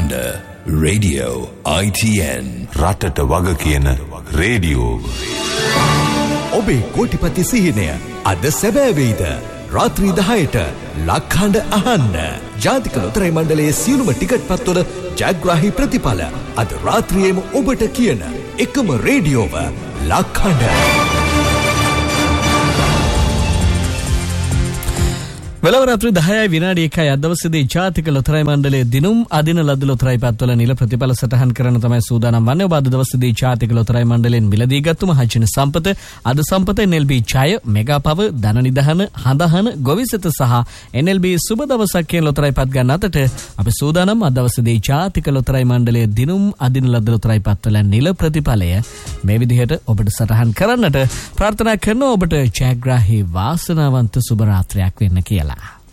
ලක්ඛණ්ඩ Radio ITN රටට වග කියන රේඩියෝ. ඔබේ කෝටිපති සිහිනය අද සැබෑ වෙයිද? රාත්‍රී 10ට ලක්ඛණ්ඩ අහන්න. ජාතික ලොතරැයි මණ්ඩලයේ සියලුම ටිකට් පත්වල ජයග්‍රාහී ප්‍රතිඵල අද රාත්‍රියේම ඔබට කියන එකම රේඩියෝව ලක්ඛණ්ඩ. වෙලවරාත්‍රී 10යි විනාඩි 1යි අද දවසේදී ජාතික ලොතරැයි මණ්ඩලයේ දිනුම් අදින ලද ලොතරැයි පත්වල නිල ප්‍රතිඵල සටහන් කරන තමයි සූදානම් වන්නේ. ඔබ අද දවසේදී ජාතික ලොතරැයි මණ්ඩලයෙන් මිලදී ගත්තුම හජින සම්පත, අද සම්පත, NLB ජය, මෙගා පව, ධන නිදහන, හඳහන, ගොවිසත සහ NLB සුබ දවසක් කියන ලොතරැයි පත් ගන්න අතට අපි සූදානම් අද දවසේදී ජාතික ලොතරැයි මණ්ඩලයේ දිනුම් අදින ලද ලොතරැයි පත්වල නිල ප්‍රතිඵලය මේ විදිහට ඔබට සටහන් කරන්නට ප්‍රාර්ථනා කරනවා. ඔබට ජයග්‍රාහී වාසනාවන්ත සුබ රාත්‍රියක් වෙන්න කියලා.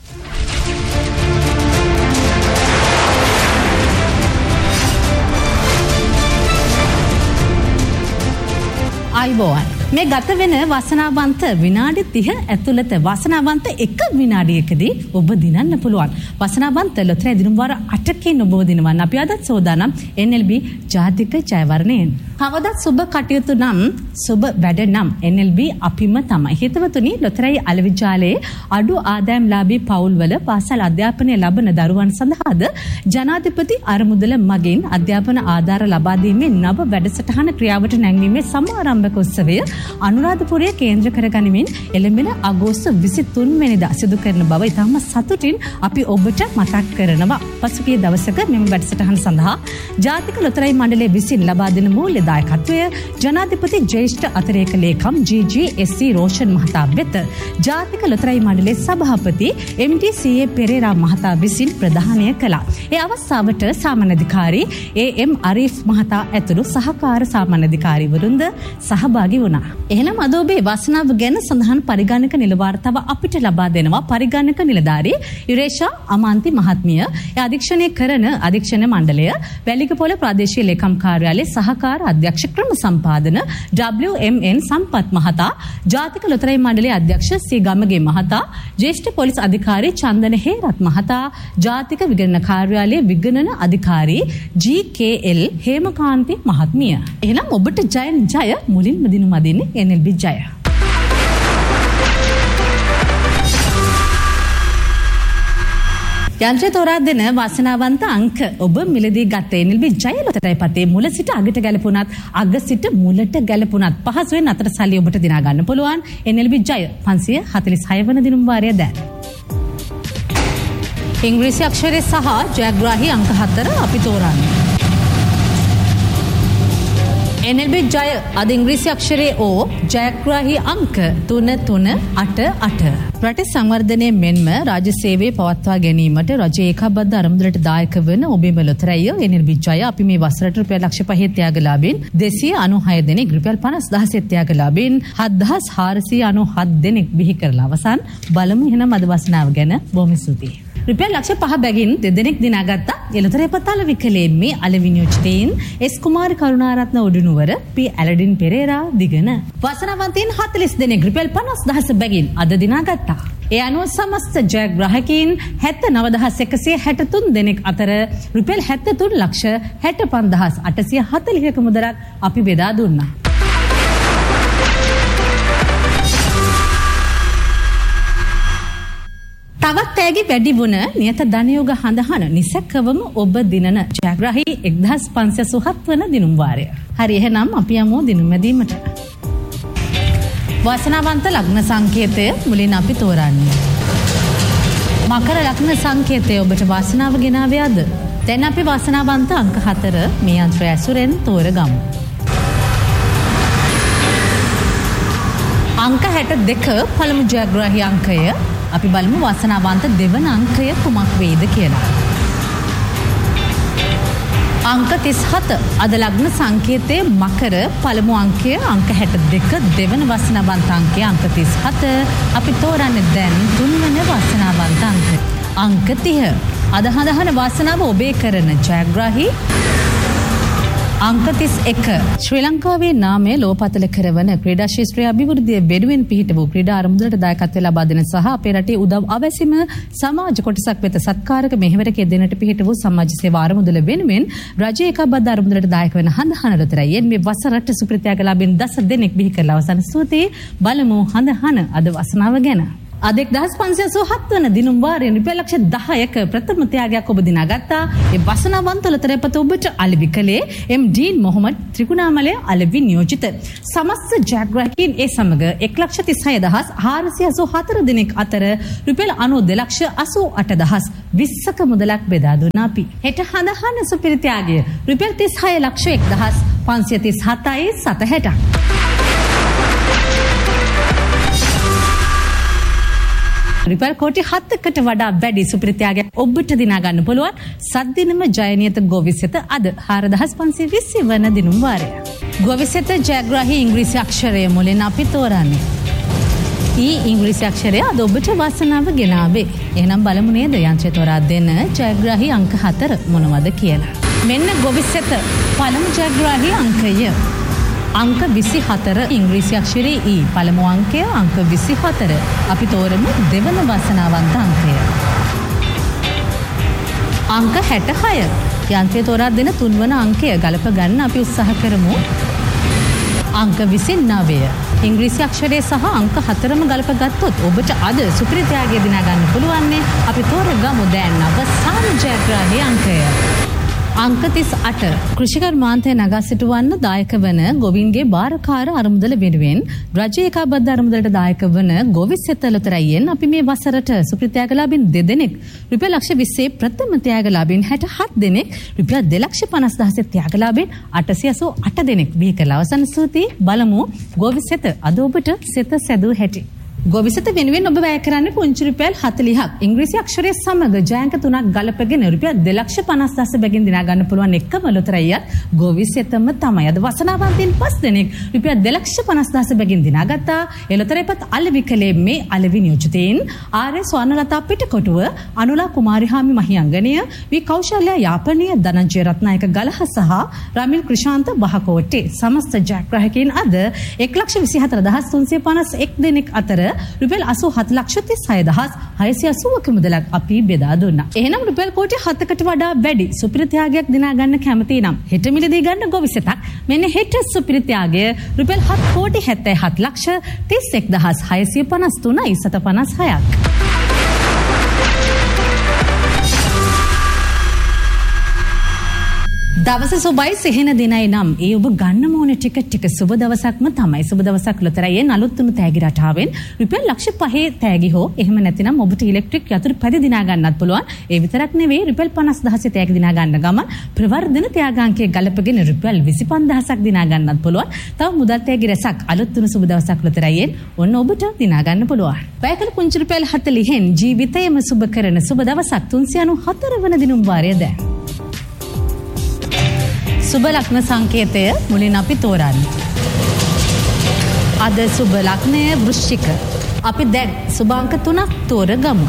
අයිබෝවන් මේ ගත වෙන වාසනාවන්ත විනාඩි 30 ඇතුළත වාසනාවන්ත එක විනාඩියකදී ඔබ දිනන්න පුළුවන්. වාසනාවන්ත ලොතරැයි දිනුම් වාර 8කින් ඔබ දිනවන්න අපි අදත් සෝදානම් NLB ජාතික ජයවර්ණයෙන්. කවදත් සුබ කටයුතු නම් සුබ වැඩ නම් NLB අපිම තමයි. හිතවතුනි, ලොතරැයි අලවිජාලයේ අඩු ආදායම්ලාභී පවුල්වල පාසල් අධ්‍යාපනය ලබන දරුවන් සඳහාද ජනාධිපති අරමුදල මගින් අධ්‍යාපන ආධාර ලබා දීමේ නව වැඩසටහන ක්‍රියාවට නැංවීමේ සමාරම්භක උත්සවය අනුරාධපුරය කේන්ද්‍ර කරගනිමින් එළඹෙන අගෝස්තු 23 වෙනිදා සිදු කරන බව ඉතාම සතුටින් අපි ඔබට මතක් කරනවා. පසුගිය දවසක මෙම වැඩසටහන සඳහා ජාතික ලොතරැයි මණ්ඩලය විසින් ලබා දෙන මූල්‍ය දායකත්වය ජනාධිපති ජ්‍යෙෂ්ඨ අතිරේක ලේකම් GGSC රෝෂන් මහතා වෙත ජාතික ලොතරැයි මණ්ඩලයේ සභාපති MTCA පෙරේරා මහතා විසින් ප්‍රදානය කළා. ඒ අවස්ථාවට සාමාන්‍යාධිකාරී AM අරීෆ් මහතා ඇතුළු සහකාර සාමාන්‍යාධිකාරීවරුන්ද සහභාගී වුණා. එහෙනම් අද ඔබේ වාසනාව ගැන සඳහන් පරිගණක නිල වාර්තාව අපිට ලබා දෙනවා පරිගණක නිලධාරී ඉරේෂා අමාන්ති මහත්මිය. ඒ අධීක්ෂණය කරන අධීක්ෂණ මණ්ඩලය වැලිකපොළ ප්‍රාදේශීය ලේකම් කාර්යාලයේ සහකාර අධ්‍යක්ෂ ක්‍රම සම්පාදන WMN සම්පත් මහතා, ජාතික ලොතරැයි මණ්ඩලයේ අධ්‍යක්ෂ C ගමගේ මහතා, ජ්‍යෙෂ්ඨ පොලිස් අධිකාරී චන්දන හේරත් මහතා, ජාතික විගණන කාර්යාලයේ විගණන අධිකාරී GKL හේමකාන්ති මහත්මිය. එහෙනම් ඔබට ජය මුලින්ම දිනුම අදින්නේ NLB ජය. යන්ත්‍රය තෝරා දෙන වාසනාවන්ත අංක ඔබ මිලදී ගත NLB ජය ලොතරැයි පතේ මුල සිට අගට ගැලපුණත් අග සිට මුලට ගැලපුණත් පහසුවෙන් අතට සල්ලි ඔබට දිනා ගන්න පුළුවන්. NLB ජය 546 වන දිනුම් වාරය දැන්. ඉංග්‍රීසි අක්ෂරය සහ ජයග්‍රාහී අංක 4 අපි තෝරන්නේ. NLB ජය අද ඉංග්‍රීසි අක්ෂරයේ O, ජයග්‍රාහී අංක 3388. රටේ සංවර්ධනය මෙන්ම රාජ්‍ය සේවය පවත්වා ගැනීමට රජයේ ඒකාබද්ධ අරමුදලට දායක වන ඔබේම ලොතරැයි NLB ජය අපි මේ වසරට රුපියල් ලක්ෂ 5 ත්‍යාගලාභීන් 296 දෙනෙක්, රුපියල් 50000 ත්‍යාගලාභීන් 7497 දෙනෙක් බිහි කරලා අවසන්. බලමු එහෙනම් අද වාසනාව ගැන. බොහොම ස්තුතියි. රුපියල් ලක්ෂ 5 බැගින් දෙදෙනෙක් දිනාගත්තා. එලොතරැයි පතාල විකලයෙන් මේ අලවිනියෝජිතයින් S කුමාරි කරුණාරත්න උඩුනුවර, P ඇලඩින් පෙරේරා දිගන. වාසනාවන්තයින් 40 දෙනෙක් රුපියල් 50000 බැගින් අද දිනාගත්තා. ඒ අනුව සමස්ත ජයග්‍රාහකයින් 79163 දෙනෙක් අතර රුපියල් 7365840ක මුදලක් අපි බෙදා දුන්නා. තවත් තෑගි වැඩි වුණ නියත ධනයෝග හඳහන නිසැකවම ඔබ දිනන ජයග්‍රාහී 1587 වන දිනුම් වාරය. හරි, එහෙනම් අපි යමු දිනුම් මැදීමට. වාසනාවන්ත ලග්න සංකේතය මුලින් අපි තෝරන්නේ. මකර ලග්න සංකේතය ඔබට වාසනාව ගෙනාවේ අද. දැන් අපි වාසනාවන්ත අංක 4 මේ යන්ත්‍රය ඇසුරෙන් තෝරගමු. අංක 62 පළමු ජයග්‍රාහී අංකය. අපි බලමු වාසනාවන්ත දෙවන අංකය කුමක් වේද කියලා. අංක 37 අද ලග්න සංකේතයේ මකර පළමු අංකය අංක 62 දෙවන වාසනාවන්ත අංකය අංක 37. අපි තෝරන්නේ දැන් තුන්වන වාසනාවන්ත අංකය. අංක 30 අද හඳහන වාසනාව ඔබේ කරන ජයග්‍රාහී අංක 31 ශ්‍රී ලංකාවේ නාමය ලෝපතල කරවන ක්‍රීඩා ශාස්ත්‍රීය අභිවෘද්ධිය වෙනුවෙන් පිහිට වූ ක්‍රීඩා ආරම්භයට දායකත්වය ලබා දෙන සහ අපේ රටේ උදව් අවැසිම සමාජ කොටසක් වෙත සත්කාරක මෙහෙවරක යෙදෙන්නට පිහිට වූ සමාජ සේවා ආරම්භය වෙනුවෙන් රජයේ එකබද්ධ ආරම්භයට දායක වෙන හඳහන ලොතරැයියෙන් මේ වසරට සුප්‍රත්‍යාගලාභීන් 10 දෙනෙක් බිහි කරලා අවසන් ස්තුතියි බලමු හඳහන අද වසනාව ගැන. අද 1587 වන දිනුම් වාරයෙන් රුපියල් ලක්ෂ 10ක ප්‍රථම ත්‍යාගයක් ඔබ දිනාගත්තා. ඒ වසනාවන්ත ලතරපත ඔබට අලෙවි කළේ එම් ඩීන් මොහොමඩ් ත්‍රිකුණාමලය අලෙවි නියෝජිත. සමස්ත ජයග්‍රාහකයන් ඒ සමග 1,36,484 දෙනෙක් අතර රුපියල් 92,88,20ක මුදලක් බෙදා දුන්නා අපි. හෙට හඳහන සුපිරි ත්‍යාගය රුපියල් 36,01,537.60. රුපියල් කෝටි 7කට වඩා වැඩි සුපිරි ත්‍යාගයක් ඔබට දිනා ගන්න පුළුවන්. සද්දිනම ජයනියත ගෝවිසෙත අද 4520 වන දිනුම් වාරය. ගෝවිසෙත ජයග්‍රාහී ඉංග්‍රීසි අක්ෂරය මුලින් අපි තෝරන්නේ. ඊ ඉංග්‍රීසි අක්ෂරය අද ඔබට වාසනාව ගෙනාවේ. එහෙනම් බලමු නේද යන්ත්‍රය තෝරා දෙන ජයග්‍රාහී අංක 4 මොනවද කියලා. මෙන්න ගෝවිසෙත පළමු ජයග්‍රාහී අංකය. අංක 24 ඉංග්‍රීසි අක්ෂරයේ ඊ පළමු අංකය අංක 24. අපි තෝරමු දෙවන වාසනාවන්ත අංකය. අංක 66. යන්ත්‍රය තෝරා දෙන තුන්වන අංකය ගලප ගන්න අපි උත්සාහ කරමු. අංක 29. ඉංග්‍රීසි අක්ෂරයේ සහ අංක 4ම ගලප ගත්තොත් ඔබට අද සුපිරි ත්‍යාගය දිනා ගන්න පුළුවන්. අපි තෝරගමු දැන් අවසාන ජයග්‍රාහී අංකය. අංක 38 කෘෂිකර්මාන්තය නගා සිටුවන්න දායක වන ගොවින්ගේ බාරකාර අරමුදල වෙනුවෙන් රජයේ එකබද්ධ අරමුදලට දායක වන ගොවිසෙත ලොතරැයියෙන් අපි මේ වසරට සුපිරි ත්‍යාගලාභීන් 2 දෙනෙක් රුපියල් ලක්ෂ 20 ප්‍රථම ත්‍යාගලාභීන් 67 දෙනෙක් රුපියල් 2,50,000 ත්‍යාගලාභීන් 888 දෙනෙක් බිහි කළ අවසන් ස්තුතියි බලමු ගොවිසෙත අද ඔබට සෙත සැදූ හැටි. ගොවිසෙත වෙනුවෙන් ඔබ වැය කරන්නේ පුංචි රුපියල් 40ක්. ඉංග්‍රීසි අක්ෂරයේ සමග ජයංක 3ක් ගලපගෙන රුපියල් 2,50,000 බැගින් දිනා ගන්න පුළුවන් එකම ලොතරැයියත් ගොවිසෙතම තමයි. අද වසනාවන්තයින් 5 දෙනෙක් රුපියල් 2,50,000 බැගින් දිනා ගත්තා. ඒ ලොතරැයිපත් අලෙවි කළේ මේ අලෙවි නියෝජිතයින් ආර් ස්වර්ණලතා පිටකොටුව, අනුලා කුමාරිහාමි මහියංගනය, වී කෞශල්‍ය යාපනීය, ධනංජය රත්නායක ගලහ සහ රමිල් ක්‍රිෂාන්ත බහකෝට්ටේ. සමස්ත ජයග්‍රාහකයන් අද 1,24,351 දෙනෙක් අතර රුපියල් 87,36,680ක මුදලක් අපි බෙදා දුන්නා. එහෙනම් රුපියල් කෝටි 7කට වඩා වැඩි සුපිරි ත්‍යාගයක් දිනා ගන්න කැමති නම් හෙට මිලදී ගන්න ගොවිසෙතක්. මෙන්න හෙට සුපිරි ත්‍යාගය රුපියල් 7,77,31,653.56ක්. දවස සුබයි සිහින දිනයි නම් ඒ ඔබ ගන්න ඕන ටික සුබ දවසක්ම තමයි. සුබ දවසක් ලොතරැයියෙන් අලුත් තුණු තෑගි රටාවෙන් රුපියල් ලක්ෂ 5 තෑගි හෝ එහෙම නැතිනම් ඔබට ඉලෙක්ට්‍රික් යතුරු පැදි දිනා ගන්නත් පුළුවන්. ඒ විතරක් නෙවෙයි රුපියල් 50,000 තෑගි දිනා ගන්න ගමන් ප්‍රවර්ධන ත්‍යාගාංකයේ ගලපගෙන රුපියල් 25,000ක් දිනා ගන්නත් පුළුවන්. තව මුදල් තෑගි රැසක් අලුත් තුණු සුබ දවසක් ලොතරැයියෙන් ඔන්න ඔබට දිනා ගන්න පුළුවන්. වැයකල පුංචි රුපියල් 40න් ජීවිතයම සුබ කරන සුබ දවසක් 394 වන දිනුම් වාරය දැන්. සුබ ලග්න සංකේතය මුලින් අපි තෝරන්නේ. අද සුබ ලග්නය වෘශ්චික. අපි දැන් සුභාංක 3ක් තෝරගමු.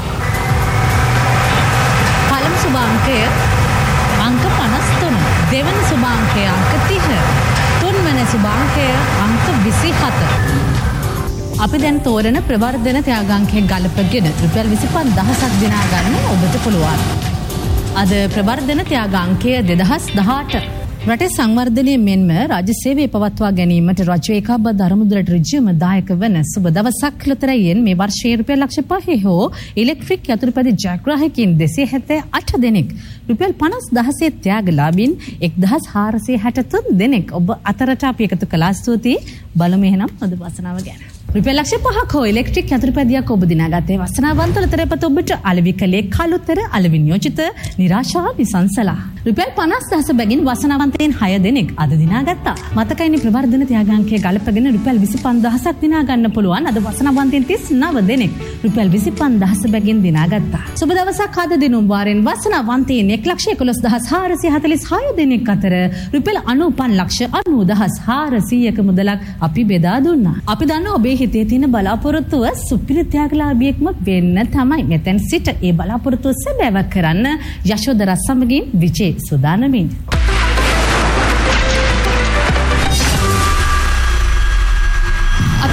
පළමු සුභාංකය අංක 53. දෙවන සුභාංකය අංක 30. තුන්වන සුභාංකය අංක 24. අපි දැන් තෝරන ප්‍රවර්ධන ත්‍යාගාංකයේ ගලපගෙන රුපියල් 25,000ක් දිනා ගන්න ඔබට පුළුවන්. අද ප්‍රවර්ධන ත්‍යාගාංකය 2018. රටේ සංවර්ධනය මෙන්ම රාජ්‍ය සේවය පවත්වා ගැනීමට රජයේ එකබද්ධ අරමුදලට ඍජුවම දායක වන සුබ දවසක් ලොතරැයියෙන් මේ වර්ෂයේ රුපියල් ලක්ෂ 5 හෝ ඉලෙක්ට්‍රික් යතුරුපැදි ජයග්‍රාහකයන් 278 දෙනෙක් රුපියල් 50,000 ත්‍යාගලාභීන් 1,463 දෙනෙක් ඔබ අතරට අපි එකතු කළා. ස්තුතියි. බලමු එහෙනම් අද වාසනාව ගැන. රුපියල් ලක්ෂ 5ක් හෝ ඉලෙක්ට්‍රික් යතුරුපැදියක් ඔබ දිනාගත්තේ වසනාවන්ත ලතරපත ඔබට අලෙවි කළේ කළුතර අලෙවි නියෝජිත නිරාශා විසංසලා. රුපියල් 50,000 බැගින් වසනාවන්තයන් 6 දෙනෙක් අද දිනාගත්තා. මතකයිනේ ප්‍රවර්ධන ත්‍යාගාංකයේ ගලපගෙන රුපියල් 25,000ක් දිනා ගන්න පුළුවන්. අද වසනාවන්තයන් 39 දෙනෙක් රුපියල් 25,000 බැගින් දිනාගත්තා. සුබ දවසක් අද දිනුම් වාරෙන් වසනාවන්තයන් 1,11,446 දෙනෙක් අතර රුපියල් 95,90,400ක මුදලක් අපි බෙදා දුන්නා. අපි දන්න ඔබේ හිතේ තියෙන බලාපොරොත්තුව සුපිරි ත්‍යාගලාභියෙක්ම වෙන්න තමයි. මෙතෙන් සිට ඒ බලාපොරොත්තුව සැබෑවක් කරන්න යශෝදරා සමගින් විජේ සුදානමින්.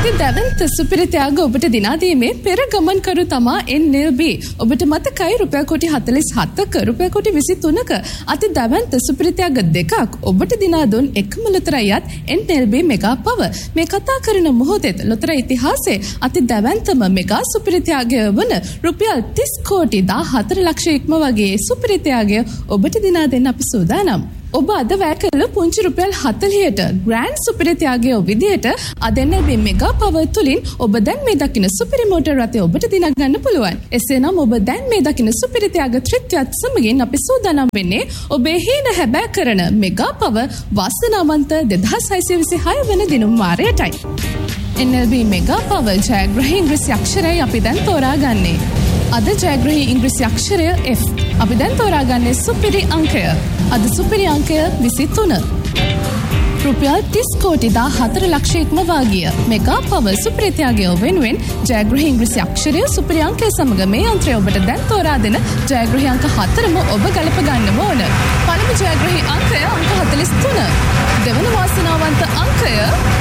අති දැවන්ත සුපිරි ත්‍යාග ඔබට දිනා දීමේ පෙර ගමන්කරු තමා NLB. ඔබට මතකයි රුපියල් කෝටි 47ක රුපියල් කෝටි 23ක අති දැවන්ත සුපිරි ත්‍යාග දෙකක් ඔබට දිනා දුන් එකම ලොතරැයිත් NLB මෙගා පව. මේ කතා කරන මොහොතේ ලොතරැයි ඉතිහාසයේ අති දැවන්තම මෙගා සුපිරි ත්‍යාගය වන රුපියල් 30 කෝටි 14 ලක්ෂ ඉක්ම වගේ සුපිරි ත්‍යාගය ඔබට දිනා දෙන්න අපි සූදානම්. ඔබ අද වැය කළ පුංචි රුපියල් 40ට ග්‍රෑන්ඩ් සුපිරි ත්‍යාගය විදිහට අද NLB මෙගා පවර් තුලින් ඔබ දැන් මේ දකින සුපිරි මෝටර් රථය ඔබට දිනා ගන්න පුළුවන්. එසේනම් ඔබ දැන් මේ දකින සුපිරි ත්‍යාග ත්‍රිත්‍යත් සමගින් අපි සූදානම් වෙන්නේ ඔබේ හීන හැබෑ කරන මෙගා පවර් වාසනාවන්ත 2626 වෙනි දිනුම් වාරයටයි. NLB මෙගා පවර් ජයග්‍රහී ඉංග්‍රීසි අක්ෂරය අපි දැන් තෝරාගන්නේ. අද ජයග්‍රහී ඉංග්‍රීසි අක්ෂරය F. අපි දැන් තෝරාගන්නේ සුපිරි අංකය. අද සුපිරි අංකය 23. රුපියල් 30 කෝටි 14 ලක්ෂ ඉක්මවා ගිය මෙගා පවර් සුපිරි ත්‍යාගය වෙනුවෙන් ජයග්‍රහී ඉංග්‍රීසි අක්ෂරය සුපිරි අංකය සමග මේ යන්ත්‍රය ඔබට දැන් තෝරා දෙන ජයග්‍රහී අංක 4ම ඔබ ගලප ගන්න ඕන. පළමු ජයග්‍රහී අංකය අංක 43. දෙවන වාසනාවන්ත අංකය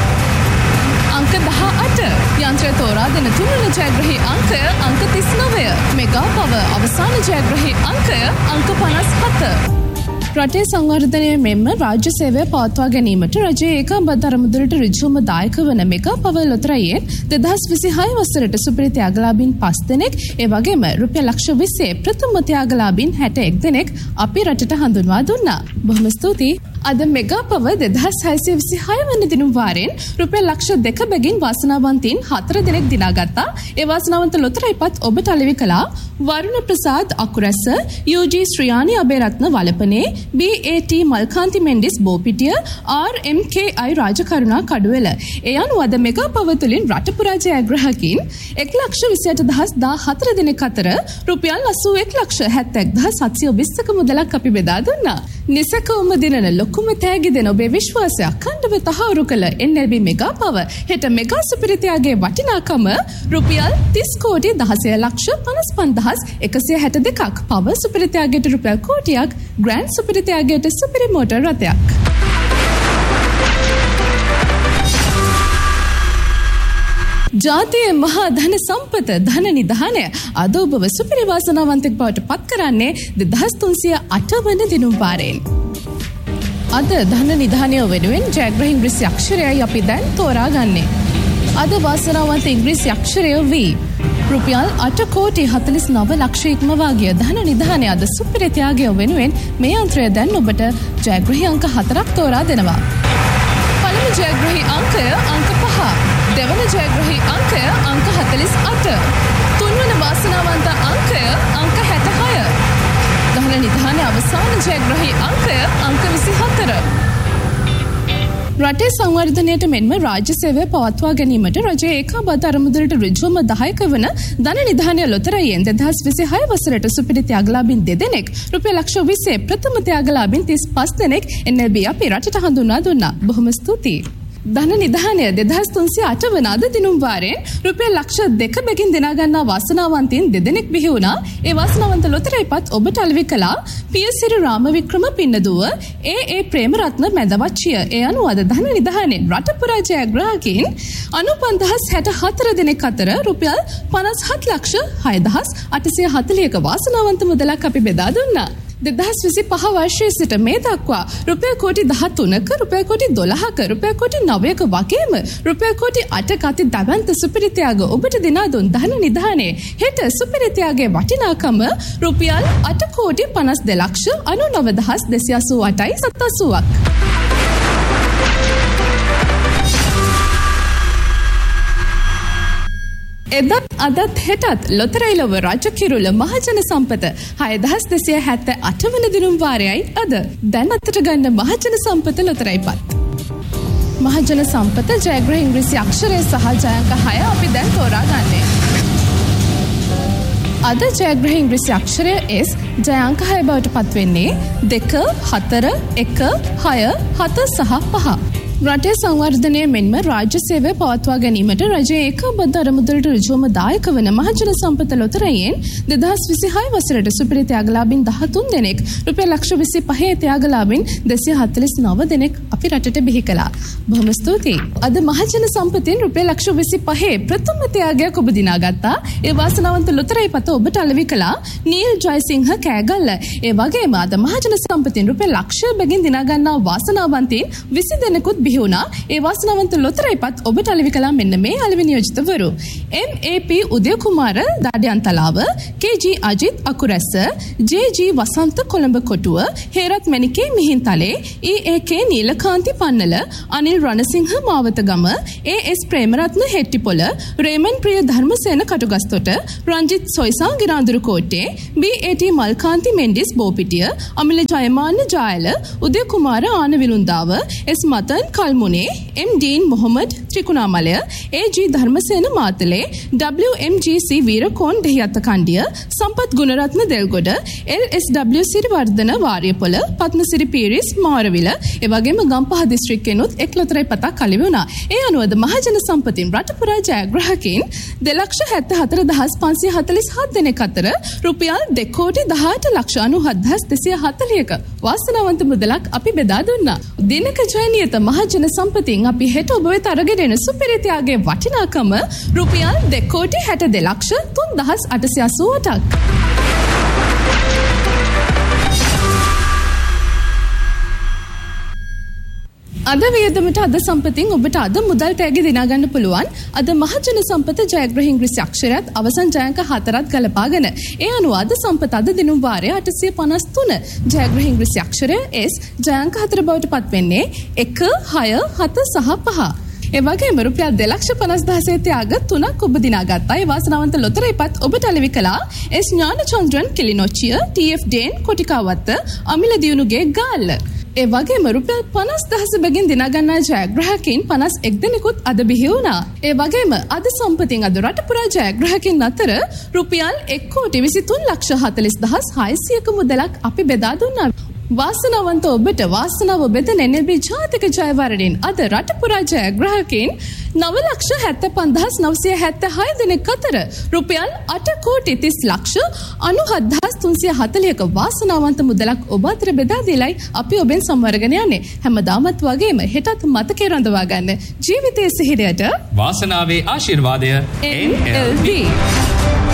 අංක 18. යන්ත්‍රය තෝරා දෙන තුන්වන ජයග්‍රහී අංකය අංක 39. මෙගා පවර් අවසාන ජයග්‍රහී අංකය අංක 57. රටේ සංවර්ධනය මෙන්ම රාජ්‍ය සේවය පවත්වා ගැනීමට රජයේ ඒකාබද්ධ අරමුදලට ඍජුවම දායක වන මෙගා පවර් ලොතරැයියෙන් 2026 වසරට සුපිරි ත්‍යාගලාභීන් 5 දෙනෙක් ඒ වගේම රුපියල් ලක්ෂ 20 ප්‍රථම ත්‍යාගලාභීන් 61 දෙනෙක් අපි රටට හඳුන්වා දුන්නා. බොහොම ස්තුතියි. අද මෙගා පවර් 2626 වන දිනුම් වාරයෙන් රුපියල් ලක්ෂ 2 බැගින් වාසනාවන්තයින් 4 දෙනෙක් දිනාගත්තා. ඒ වාසනාවන්ත ලොතරැයිපත් ඔබට අලෙවි කළා වරුණ Prasad අකුරැස, UG Sriyani Abeyratne Walapane, BAT Malkanthi Mendis Bopitiya, RMKI Rajakaruna Kaduwela. ඒ අනුව අද මෙගා පවර් තුලින් රට පුරා ජයග්‍රාහකයින් 1,28,014 දෙනෙක් අතර රුපියල් 81,71,720ක මුදලක් අපි බෙදා දුන්නා. නිසකවම දිනන ලොකුම තෑගි දෙන ඔබේ විශ්වාසය අඛණ්ඩව තහවුරු කළ NLB මෙගා පවර් හෙට මෙගා සුපිරි ත්‍යාගයේ වටිනාකම රුපියල් 30 කෝටි 16 ලක්ෂ 55,162ක්. පවර් සුපිරි ත්‍යාගයට රුපියල් කෝටියක්, ග්‍රෑන්ඩ් සුපිරි ත්‍යාගයට සුපිරි මෝටර් රථයක්. ජාතියේ මහා ධන සම්පත ධන නිධානය අද ඔබව සුපිරි වාසනාවන්තෙක් බවට පත් කරන්නේ 2308 වන දිනුම් වාරයෙන්. අද ධන නිධානය වෙනුවෙන් ජයග්‍රහී ඉංග්‍රීසි අක්ෂරයයි අපි දැන් තෝරාගන්නේ. අද වාසනාවන්ත ඉංග්‍රීසි අක්ෂරය V. රුපියල් 8 කෝටි 49 ලක්ෂ ඉක්මවා ගිය ධන නිධානය අද සුපිරි ත්‍යාගය වෙනුවෙන් මේ යන්ත්‍රය දැන් ඔබට ජයග්‍රහී අංක 4ක් තෝරා දෙනවා. පළමු ජයග්‍රහී අංකය අංක 5. දෙවන ජයග්‍රහී අංකය අංක 48. තුන්වන වාසනාවන්ත අංකය අංක 66. ධන නිධානයේ අවසාන ජයග්‍රහී අංකය අංක 24. රටේ සංවර්ධනයට මෙන්ම රාජ්‍ය සේවය පවත්වා ගැනීමට රජයේ ඒකාබද්ධ අරමුදලට ඍජුවම දායක වන ධන නිධානය ලොතරැයියෙන් 2026 වසරට සුපිරි ත්‍යාගලාභීන් 2 දෙනෙක්, රුපියල් ලක්ෂ 20 ප්‍රථම ත්‍යාගලාභීන් 35 දෙනෙක් NLB අපේ රටට හඳුන්වා දුන්නා. බොහොම ස්තුතියි. ධන නිධානය 2308 වන අද දිනුම් වාරයෙන් රුපියල් ලක්ෂ 2 බැගින් දිනා ගන්නා වාසනාවන්තයින් 2 දෙනෙක් බිහි වුණා. ඒ වාසනාවන්ත ලොතරැයිපත් ඔබට අලෙවි කළා පියසිරි රාමවික්‍රම පින්නදුව, AA ප්‍රේමරත්න මැදවච්චිය. ඒ අනුව අද ධන නිධානයෙන් රට පුරා ජයග්‍රාහකයින් 95,064 දෙනෙක් අතර රුපියල් 57,06,840ක වාසනාවන්ත මුදලක් අපි බෙදා දුන්නා. 2025 වර්ෂයේ සිට මේ දක්වා රුපියල් කෝටි 13ක, රුපියල් කෝටි 12ක, රුපියල් කෝටි 9ක වගේම රුපියල් කෝටි 8ක අති දැවන්ත සුපිරි ත්‍යාග ඔබට දිනා දුන් ධන නිධානයේ හෙට සුපිරි ත්‍යාගයේ වටිනාකම රුපියල් 8 කෝටි 52 ලක්ෂ 99,288යි 87ක්. එදත් අදත් හෙටත් ලොතරැයි ලොව රජ කිරුළ මහජන සම්පත 6,278 වන දිනුම් වාරයයි අද. දැන් අතට ගන්න මහජන සම්පත ලොතරැයිපත්. මහජන සම්පත ජයග්‍රහී ඉංග්‍රීසි අක්ෂරය සහ ජයාංක 6 අපි දැන් තෝරාගන්නේ. අද ජයග්‍රහී ඉංග්‍රීසි අක්ෂරය S ජයාංක 6 බවට පත් වෙන්නේ 2, 4, 1, 6, 7 සහ 5. රටේ සංවර්ධනය මෙන්ම රාජ්‍ය සේවය පවත්වා ගැනීමට රජයේ ඒකාබද්ධ අරමුදලට ඍජුවම දායක වන මහජන සම්පත ලොතරැයියෙන් 2026 වසරට සුපිරි ත්‍යාගලාභීන් 13 දෙනෙක් රුපියල් ලක්ෂ 25 ත්‍යාගලාභීන් 249 දෙනෙක් අපි රටට බිහි කළා. බොහොම ස්තුතියි. අද මහජන සම්පතෙන් රුපියල් ලක්ෂ 25 ප්‍රථම ත්‍යාගයක් ඔබ දිනාගත්තා. ඒ වාසනාවන්ත ලොතරැයි පත ඔබට අලෙවි කළා නීල් ජයසිංහ කෑගල්ල. ඒ වගේම අද මහජන සම්පතෙන් රුපියල් ලක්ෂ බැගින් දිනා ගන්නා වාසනාවන්තයින් 20 දෙනෙකුත් බිහි වුණා. ඒ වාසනාවන්ත ලොතරැයිපත් ඔබට අලෙවි කළා මෙන්න මේ අලෙවි නියෝජිතවරු. MAP උදය කුමාර දාඩියන්තලාව, KG අජිත් අකුරැස්ස, JG වසන්ත කොළඹ කොටුව, හේරත් මැණිකේ මිහින්තලේ, EAK නීලකාන්ති පන්නල, අනිල් රණසිංහ මාවතගම, AS ප්‍රේමරත්න හෙට්ටිපොළ, රේමන් ප්‍රිය ධර්මසේන කටුගස්තොට, රංජිත් සොයිසා ගිරාඳුරු කෝට්ටේ, BAT මල්කාන්ති මෙන්ඩිස් බෝපිටිය, අමිල ජයමාන්න ජායල, උදය කුමාර ආන විලුන්දාව, S මතන් කල්මුනේ, M dean Mohammed Trincomalee, AG Dharmasena Matale, WMGC Weerakoon දෙහිඅත්ත කණ්ඩිය, සම්පත් ගුණරත්න දෙල්ගොඩ, LSW සිරිවර්ධන වාරියපොළ, පත්මසිරි පීරිස් මාරවිල, ඒ වගේම ගම්පහ දිස්ත්‍රික්කෙනුත් එක් ලොතරැයි පතක් අලෙවි වුණා. ඒ අනුවද මහජන සම්පතින් රට පුරා ජයග්‍රාහකයින් 2,74,547 දෙනෙක් අතර රුපියල් 2,18,97,240ක වාසනාවන්ත මුදලක් අපි බෙදා දුන්නා. දිනක ජයනියත මහජන සම්පතින් අපි හෙට ඔබ වෙත අරගෙන එන සුපිරි ත්‍යාගයේ වටිනාකම රුපියල් 2,62,03,888ක්. අද වියදමට අද සම්පතින් ඔබට අද මුදල් තෑගි දිනා ගන්න පුළුවන්. අද මහජන සම්පත ජයග්‍රහී ඉංග්‍රීසි අක්ෂරයත් අවසන් ජයංක 4ක් ගලපාගෙන. ඒ අනුව අද සම්පත අද දිනුම් වාරයේ 853 ජයග්‍රහී ඉංග්‍රීසි අක්ෂරය S ජයංක 4 බවට පත් වෙන්නේ 1 6 7 6 5. ඒ වගේම රුපියල් 2,50,000 ත්‍යාග 3ක් ඔබ දිනාගත්තා. ඒ වාසනාවන්ත ලොතරැයිපත් ඔබට අලෙවි කළා S ඥානචන්ද්‍රන් කිලිනොච්චිය, TF ඩේන් කොටිකාවත්ත, අමිල දියුණුගේ ගාල්ල. ඒ වගේම රුපියල් 50,000 බැගින් දිනා ගන්නා ජයග්‍රාහකයින් 51 දෙනෙකුත් අද බිහි වුණා. ඒ වගේම අද සම්පතින් අද රට පුරා ජයග්‍රාහකයින් අතර රුපියල් 1,23,40,600ක මුදලක් අපි බෙදා දුන්නා. වාසනාවන්ත ඔබට වාසනාව බෙදෙන NLB ජාතික ජයවරණින් අද රට පුරා ජයග්‍රාහකයින් 9,70,976 දෙනෙක් අතර රුපියල් 8,30,97,340ක වාසනාවන්ත මුදලක් ඔබ අතර බෙදා දීලයි අපි ඔබෙන් සමවරගෙන යන්නේ. හැමදාමත් වගේම හෙටත් මතකේ රඳවා ගන්න. ජීවිතයේ සිහිනයට වාසනාවේ ආශිර්වාදය NLB.